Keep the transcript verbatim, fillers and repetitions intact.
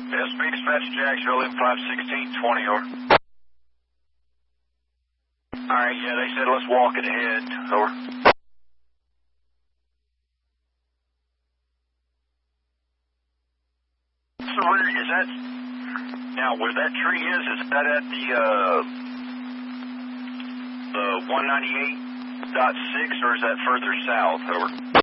S B dispatch Jacksonville M five sixteen twenty, over. Alright, yeah, they said let's walk it ahead, over. So where is that? Now, where that tree is, is that at the, uh, the one ninety-eight point six, or is that further south, over?